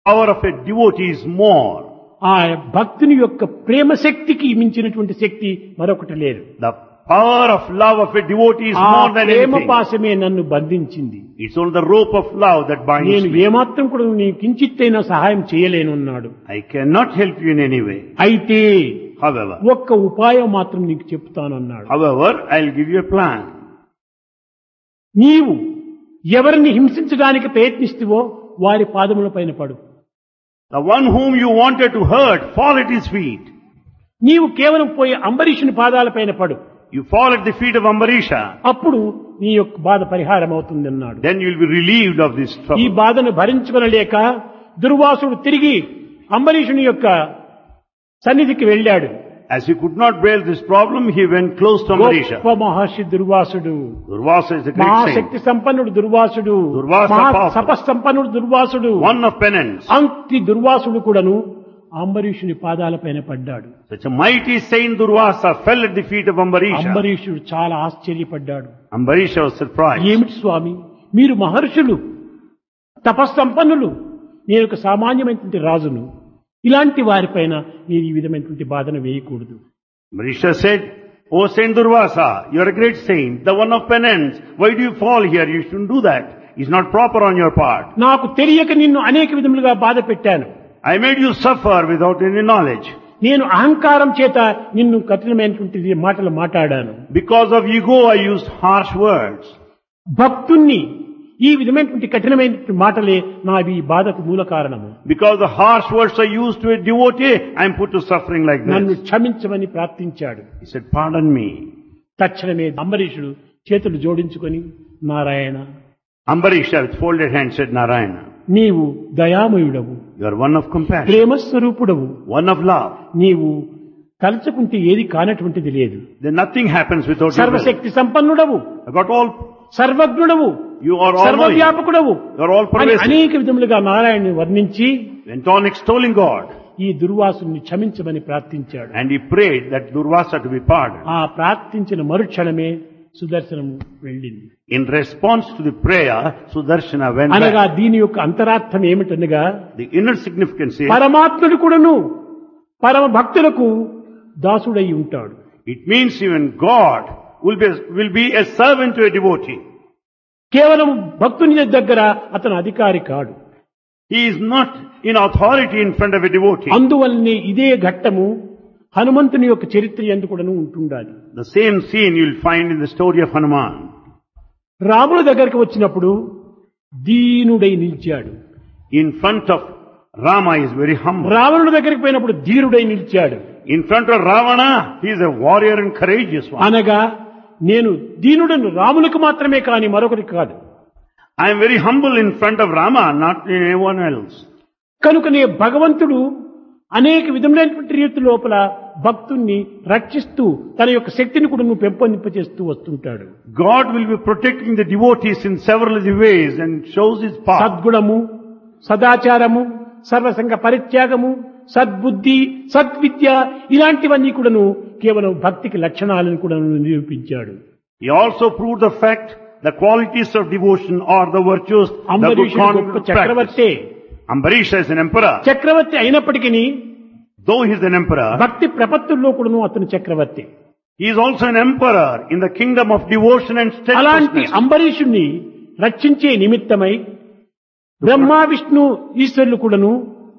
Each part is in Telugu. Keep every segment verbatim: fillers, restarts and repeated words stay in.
power of a devotee is more. ఆ భక్తుని యొక్క ప్రేమ శక్తికి మించినటువంటి శక్తి మరొకటి లేదు. The power of love of a devotee is ఆ more than ప్రేమ anything. పాశమే నన్ను బంధించింది. It's only the rope of love that binds నేను me. ఏమాత్రం కూడా నీ కించిత్తైనా సహాయం చేయలేను అన్నాడు. I cannot help you in any way. అయితే However, ఒక్క ఉపాయం మాత్రం నీకు చెప్తాను అన్నాడు. however, I'll give you a plan. నీవు ఎవరిని హింసించడానికి ప్రయత్నిస్తువో వారి పాదముల పైన పడు. The one whom you wanted to hurt, fall at his feet. నీవు కేవలం పోయి అంబరీషుని పాదాల పైన పడు. You fall at the feet of Ambarisha. అప్పుడు నీ యొక్క బాధ పరిహారం అవుతుంది అన్నాడు. Then you'll be relieved of this ఈ trouble. బాధను భరించుకొనలేక దుర్వాసుడు తిరిగి అంబరీషుని యొక్క సన్నిధికి వెళ్ళాడు. As he could not bear this problem, he went close to Ambarisha. గొప్ప మహర్షి దుర్వాసుడు, Durvasa is a great Mahashakti saint. సంపన్నుడు దుర్వాసుడు, దుర్వాస మహా powerful. తపస్సంపన్నుడు Durvasudu. One of penance. అంతి దుర్వాసుడు కూడాను అంబరీషుని పాదాల పైన పడ్డాడు. Such a mighty saint Durvasa fell at the feet of Ambarisha. అంబరీషుడు చాలా ఆశ్చర్యపడ్డాడు. Ambarisha was surprised. ఏమిటి స్వామి, మీరు మహర్షులు, తపస్సంపన్నులు, నేను ఒక సామాన్యమైనటువంటి రాజును, ఇలాంటి వారిపైన మీరు ఈ విధమైనటువంటి బాధను వేయకూడదు. Ambarisha said, "O Saint Durvasa, you are a great saint, the one of penance. Why do you fall here? You shouldn't do that. It's not proper on your part. నాకు తెలియక నిన్ను అనేక విధములుగా బాధ పెట్టాను. I made you suffer without any knowledge. నేను అహంకారం చేత నిన్ను కఠినమైనటువంటి మాటలు మాట్లాడాను. Because of ego, I used harsh words. భక్తుణ్ణి ఈ విధమైనటువంటి కఠినమైనటువంటి మాటలే నావి ఈ బాధకు మూల కారణము. Because the harsh words I used to a devotee, I am put to suffering like నన్ను this." క్షమించమని ప్రార్థించాడు. He said, "Pardon me." తక్షణమే అంబరీషుడు చేతులు జోడించుకొని, Narayana, Ambarisha with folded hands said, "Narayana, నీవు దయామయుడవు, you are one of compassion, ప్రేమస్వరూపుడవు, one of love. నీవు తలచుకుంటే ఏది కానటువంటిది లేదు. Then nothing happens without your will. సర్వశక్తి సంపన్నుడవు, I got all, సర్వజ్ఞుడవు, you are all knowing. సర్వవ్యాపకుడవు You are all అని pervasive. అనేక విధములుగా నారాయణుని వర్ణించి Went on extolling God. ఈ దుర్వాసుని క్షమించమని ప్రార్థించాడు. And he prayed that Durvasa to be pardoned. ఆ ప్రార్థించిన మరుక్షణమే సుదర్శనము వెళ్ళింది. In response to the prayer, Sudarshana went అనగా back. దీని యొక్క అంతరార్థం ఏమిటనగా, The inner significance is, పరమాత్ముడు కూడాను పరమ భక్తులకు దాసుడై ఉంటాడు. it means even God will be, will be a servant to a devotee. కేవలం భక్తుని దగ్గర అతను అధికారి కాడు. He is not in authority in front of a devotee. అందువల్లనే ఇదే ఘట్టము హనుమంతుని యొక్క చరిత్ర యందు కూడాను ఉంటుండాలి. The same scene you will find in the story of Hanuman. రాముల దగ్గరికి వచ్చినప్పుడు దీనుడై నిలిచాడు. In front of Rama, he is very humble. రావణుడి దగ్గరికి పోయినప్పుడు ధీరుడై నిలిచాడు. In front of Ravana, he is a warrior and courageous one. అనగా నేను దీనుడను రామునికి మాత్రమే కాని మరొకరికి కాదు. I am very humble in front of Rama, not in anyone else. కనుకనే భగవంతుడు అనేక విధములైనటువంటి రీతి లోపల భక్తుణ్ణి రక్షిస్తూ తన యొక్క శక్తిని కూడా నువ్వు పెంపొందింపచేస్తూ వస్తుంటాడు. God will be protecting the devotees in several of the ways and shows his power. సద్గుణము, సదాచారము, సర్వసంగ పరిత్యాగము, సద్బుద్ధి, సద్విద్య ఇలాంటివన్నీ కూడాను కేవలం భక్తికి లక్షణాలను కూడా నిరూపించాడు. He also proved the fact, the qualities of devotion or the virtues, the good అంబరీషుడు గొప్ప conduct practice. చక్రవర్తే. Ambarisha is an emperor. చక్రవర్తి అయినప్పటికీ Though he is an emperor, భక్తి ప్రపత్తుల్లో కూడాను అతను చక్రవర్తి. he is also an emperor in the kingdom of devotion and అలాంటి steadfastness. అంబరీషుణ్ణి రక్షించే నిమిత్తమై బ్రహ్మ, విష్ణు, ఈశ్వరులు కూడాను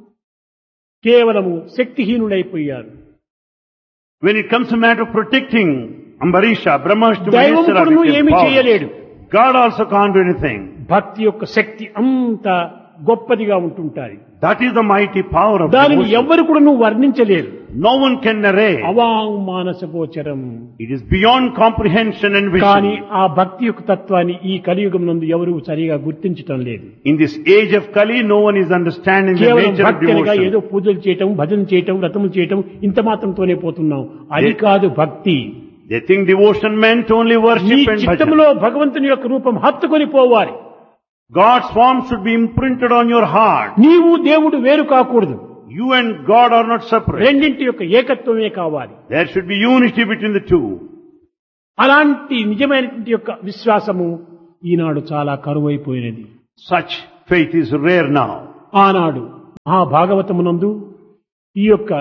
కేవలము శక్తిహీనుడైపోయారు. When it comes to matter of protecting Ambarisha, Brahma, Vishnu, దైవం Maheshwara, కూడాను became ఏమీ powerless. చేయలేడు. God also can't do anything. భక్తి యొక్క శక్తి అంత గొప్పదిగా ఉంటుంటాయి. That is the mighty power of దానిని devotion. ఎవ్వరు కూడా నువ్వు వర్ణించలేరు. No one can narrate. అవాంగ్మానస గోచరం. It is beyond comprehension and కానీ vision. ఆ భక్తి యొక్క తత్వాన్ని ఈ కలియుగం నందు ఎవరు సరిగా గుర్తించటం లేదు. In this age of Kali, no one is understanding the కేవలం nature of భక్తి అనగా devotion. ఏదో పూజలు చేయటం, భజన చేయటం, వ్రతములు చేయటం ఇంత మాత్రంతోనే పోతున్నాం. అది కాదు భక్తి. They think devotion meant only నీ worship and bhajan. చిత్తములో భగవంతుని యొక్క రూపం హత్తుకొని పోవాలి. God's form should be imprinted on your heart. నీవు దేవుడు వేరు కాకూడదు. You and God are not separate. రెండింటి యొక్క ఏకత్వమే కావాలి. There should be unity between the two. అలాంటి నిజమైనటువంటి యొక్క విశ్వాసము ఈనాడు చాలా కరువైపోయినది. Such faith is rare now. ఆనాడు ఆ భాగవతమునందు ఈ యొక్క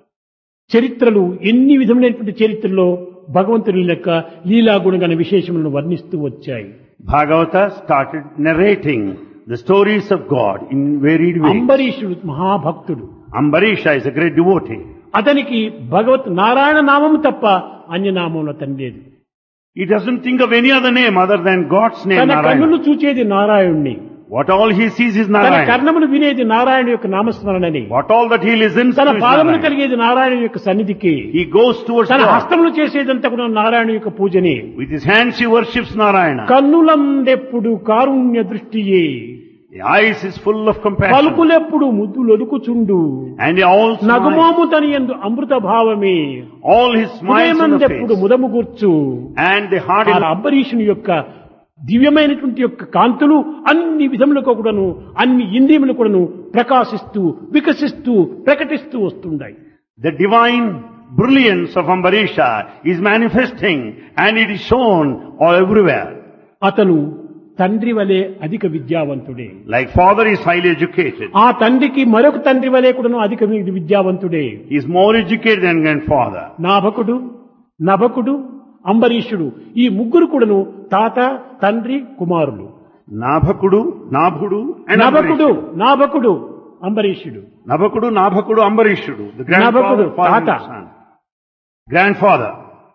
చరిత్రలు ఎన్ని విధములైనటువంటి చరిత్రలో భగవంతుని యొక్క లీలా గుణగణ విశేషములను వర్ణిస్తూ వచ్చాయి. Bhagavata started narrating the stories of God in varied ways. అంబరీషుడు మహాభక్తుడు. Ambarisha is a great devotee. అతనికి భగవత్ నారాయణ నామము తప్ప అన్య నామములు అతని లేదు. He doesn't think of any other name other than God's name, తన Narayana. కన్నులు చూచేది నారాయణుణ్ణి. What all he sees is తన Narayana. కర్ణములు వినేది నారాయణ యొక్క నామస్మరణని. What all that he listens to తన is పాదములు Narayana. కలిగేది నారాయణ యొక్క సన్నిధికి. He goes towards తన God. హస్తములు చేసేదంతా కూడా నారాయణ యొక్క పూజని. With his hands he worships Narayana. కన్నులందెప్పుడు Karunya దృష్టియే, The eyes is full of compassion. పలుకులెప్పుడు ముద్దులొలుకుచుండు, And he all smiles. నగుమోము తనియందు అమృత భావమే, All his smiles on the హృదయమందెప్పుడు face. ముదము కూర్చు. And the heart ఆ అంబరీషుని యొక్క దివ్యమైనటువంటి యొక్క కాంతులు అన్ని విధములకు కూడాను అన్ని ఇంద్రియములు కూడాను ప్రకాశిస్తూ వికసిస్తూ ప్రకటిస్తూ వస్తుంటాయి. The divine brilliance of Ambarisha is manifesting and it is shown all everywhere. అతను తండ్రి వలె అధిక విద్యావంతుడే. Like father is highly educated. ఆ తండ్రికి మరొక తండ్రి వలె కూడాను అధిక విద్యావంతుడే. He is more educated than grandfather. నాభకుడు, నభకుడు, అంబరీషుడు ఈ ముగ్గురు కూడాను తాత, తండ్రి, కుమారులు. Nabhakudu, Nabhudu and నభకుడు, Ambarishudu. నాభకుడు, అంబరీషుడు. Nabhakudu, Nabhakudu, Ambarishudu. The grandfather, Nabhakudu, father and Tata. son. Grandfather.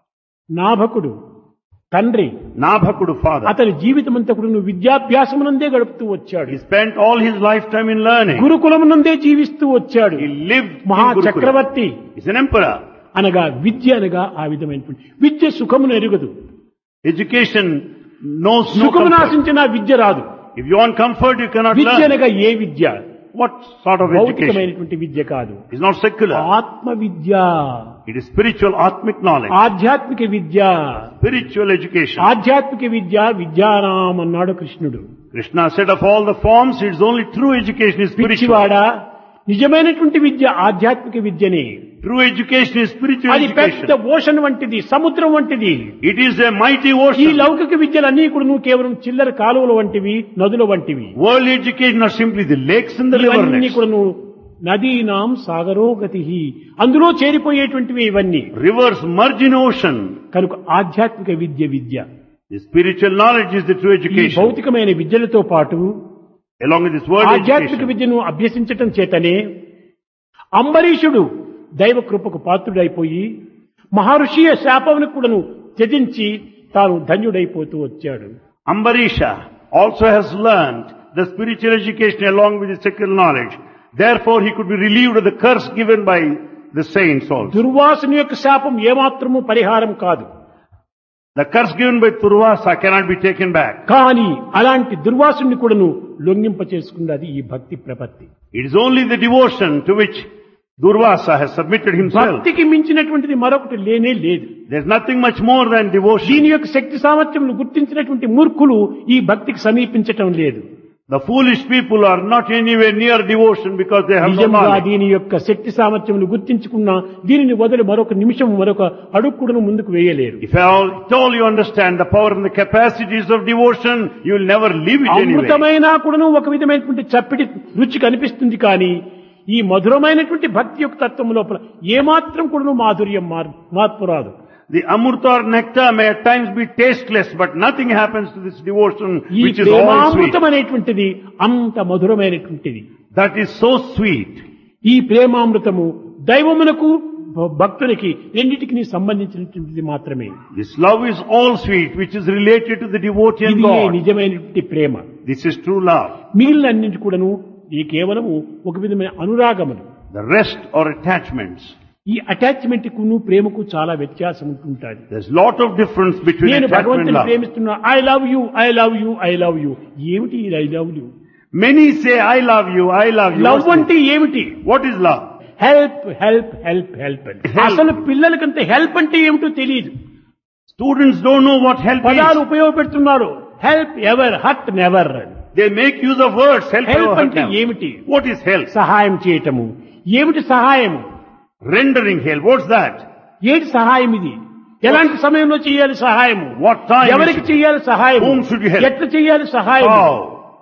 నాభకుడు తండ్రి. Nabhakudu, father. అతని జీవితమంతా కూడా విద్యాభ్యాసమునందే గడుపుతూ వచ్చాడు. He spent all his lifetime in learning. గురుకులమునందే జీవిస్తూ వచ్చాడు. He lived in మహా Gurukula. Chakravarthi He's an emperor. అనగా విద్య అనగా ఆ విధమైనటువంటి విద్య సుఖమును ఎరుగదు. Education knows no సుఖము comfort. నాశించిన విద్య రాదు. If you want comfort, you cannot Vidya learn. అనగా ఏ విద్య? What sort of education? భౌతికమైనటువంటి విద్య కాదు. It's not secular. ఆత్మ విద్య, It is spiritual, atmic knowledge. ఆధ్యాత్మిక విద్య. Spiritual education. ఆధ్యాత్మిక విద్య విద్యానాం అన్నాడు కృష్ణుడు. Krishna said of all the forms, it's only true education is spiritual. పిచ్చివాడా, నిజమైనటువంటి విద్య ఆధ్యాత్మిక విద్యనే. True education is spiritual అది education. పెద్ద ఓషన్ వంటిది, సముద్రం వంటిది. It is a mighty ఈ ocean. లౌకిక విద్యలన్నీ కూడా నువ్వు కేవలం చిల్లర కాలువల వంటివి, నదుల వంటివి. Worldly education are simply the lakes and the ఇవన్నీ rivulets. కూడా నువ్వు నదీనాం సాగరో గతి, అందులో చేరిపోయేటువంటివి ఇవన్నీ. Rivers merge in ocean. కనుక ఆధ్యాత్మిక విద్య విద్య. The spiritual knowledge is the true ఈ education. భౌతికమైన విద్యలతో పాటు Along with this worldly ఆధ్యాత్మిక education. విద్యను అభ్యసించటం చేతనే అంబరీషుడు దైవ కృపకు పాత్రుడైపోయి మహర్షి శాపమును కూడాను త్యజించి తాను ధన్యుడైపోతూ వచ్చాడు. Ambarisha also has learned the spiritual education along with the secular knowledge. Therefore, he could be relieved of the curse given by the saints also. దుర్వాసుని యొక్క శాపం ఏమాత్రము పరిహారం కాదు. The curse given by Turvasa cannot be taken back. కానీ అలాంటి దుర్వాసుని కూడాను లొంగింప చేసుకున్నది ఈ భక్తి ప్రపత్తి. It is only the devotion to which Durvasa has submitted himself. భక్తికి మించినటువంటిది మరొకటి లేనే లేదు. There's nothing much more than devotion. దీని యొక్క శక్తి సామర్థ్యములు గుర్తించినటువంటి మూర్ఖులు ఈ భక్తికి సమీపించటం లేదు. The foolish people are not anywhere near devotion because they have no నిజంగా knowledge. దీని యొక్క శక్తి సామర్థ్యములు గుర్తించుకున్నా దీనిని వదిలి మరొక నిమిషం మరొక అడుక్కుడును ముందుకు వేయలేరు. If all, if all you understand the power and the capacities of devotion, you will never leave it anyway. అమృతమైన కూడాను ఒక విధమైనటువంటి చప్పిడి రుచి కనిపిస్తుంది కానీ ఈ మధురమైనటువంటి భక్తి యొక్క తత్వం లోపల ఏమాత్రం కూడాను మాధుర్యం మార్- మార్పు రాదు. The amrita or nectar may at times be tasteless, but nothing happens to this devotion ఈ which is all sweet. ప్రేమామృతం అనేటువంటిది అంత మధురమైనటువంటిది. That is so sweet. ఈ ప్రేమామృతము దైవమునకు భక్తునికి రెండింటికి సంబంధించినటువంటిది మాత్రమే. This love is all sweet, which is related to the devotee and ఇది God. నిజమైనటువంటి ప్రేమ. This is true love. మిగిలిన అన్నింటి కూడాను ఈ కేవలము ఒక విధమైన అనురాగములు. The rest are attachments. ఈ అటాచ్మెంట్ కును ప్రేమకు చాలా వ్యత్యాసం ఉంటుంటుంది. There's lot of difference between నేను attachment and భగవంతుని love. ప్రేమిస్తున్నా, I love you, I love you, I love you. ఏమిటి I love you? Many say, I love you, I love you. Love What's అంటే ఏమిటి? the- What is love? Help help help help అని. Help. అసలు పిల్లలకంటే హెల్ప్ అంటే ఏమిటో తెలియదు. Students don't know what help పదాలు is. ఉపయోగపెడుతున్నారు. Help ever, hurt never. They make use of words. Help, help never hurt అంటే them. ఏమిటి? What is help? సహాయం చేయటము. ఏమిటి సహాయం? Rendering help. What's that? ఏమిటి సహాయం ఇది? ఎలాంటి సమయంలో చేయాలి సహాయము? What time? ఎవరికి is it? చేయాలి సహాయం? Whom should you help? ఎట్లా చేయాలి సహాయం? How?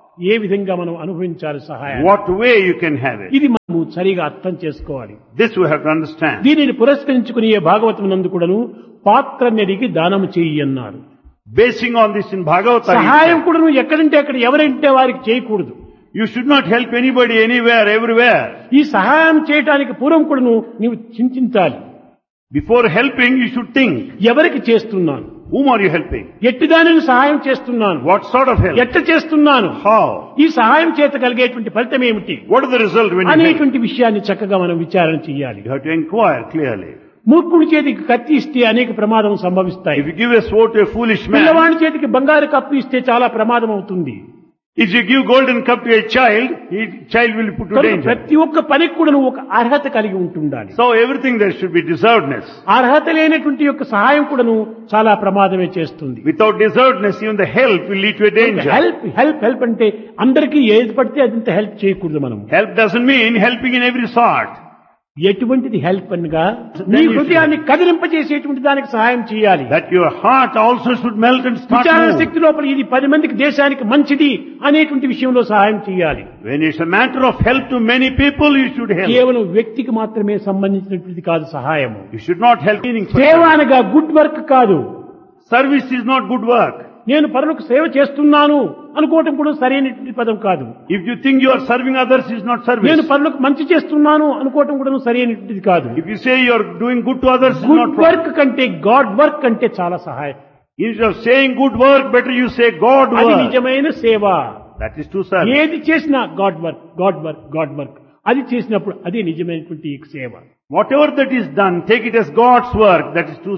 ఏ విధంగా మనం అనుభవించాలి సహాయం, what way you can have it. ఇది మనము సరిగా అర్థం చేసుకోవాలి. This we have to understand. దీనిని పురస్కరించుకుని ఏ భాగవతం నందు కూడాను పాత్ర నెరిగి దానము చెయ్యి అన్నారు. Basing on this in Bhagavata, సహాయం కూడాను ఎక్కడంటే అక్కడ ఎవరంటే వారికి చేయకూడదు. you should not help anybody anywhere, everywhere. ఈ సహాయం చేయటానికి పూర్వం కూడాను నీవు చింతించాలి. Before helping, you should think, ఎవరికి చేస్తున్నాను, whom are you helping? ఎట్టి దానిని సహాయం చేస్తున్నాను, What sort of help? ఎట్ట చేస్తున్నాను, How? ఈ సహాయం చేత కలిగేటువంటి ఫలితం ఏమిటి What is the result when you help? అనేటువంటి విషయాన్ని చక్కగా మనం విచారణ చేయాలి. You have to inquire clearly. మూర్ఖుడి చేతికి కత్తి ఇస్తే అనేక ప్రమాదం సంభవిస్తాయి. If you give a sword to a foolish man, పిల్లవాడి చేతికి బంగారు కప్పు ఇస్తే చాలా ప్రమాదం అవుతుంది. if you give golden cup to a child, the child will be put to కనుక danger. ప్రతి ఒక్క పనికి కూడా ఒక అర్హత కలిగి ఉంటుండాలి. So everything there should be deservedness. అర్హత లేనటువంటి యొక్క సహాయం కూడాను చాలా ప్రమాదమే చేస్తుంది. Without deservedness, even the help will lead to a danger. Help help help అంటే అందరికీ ఏది పడితే అదంత హెల్ప్ చేయకూడదు మనం. Help doesn't mean helping in every sort. ఎటువంటిది హెల్ప్ అనగా నీ హృదయాన్ని కదిలింపజేసేటువంటి దానికి సహాయం చేయాలి. That your heart also should melt and start విచారణ move. శక్తి లోపల ఇది పది మందికి దేశానికి మంచిది అనేటువంటి విషయంలో సహాయం చేయాలి. When it's a matter of help to many people, you should help. కేవలం వ్యక్తికి మాత్రమే సంబంధించినటువంటిది కాదు సహాయము. You should not help meaning for సేవ అనగా గుడ్ వర్క్ కాదు. service is not good work. నేను పరులకు సేవ చేస్తున్నాను అనుకోవటం కూడా సరైనటువంటి పదం కాదు. If you think you are serving others, is not service. నేను పరులకు మంచి చేస్తున్నాను అనుకోవటం కూడా సరైనటువంటిది కాదు. If you say you are doing good to others, is good not work కంటే గాడ్ వర్క్ అంటే చాలా సహాయం. Instead of saying good work, better you say God అది work. నిజమైన సేవ. That is to serve. ఏది చేసినా God work God work God work అది చేసినప్పుడు అదే నిజమైనటువంటి సేవ. Whatever that is done, take it as God's work. That is true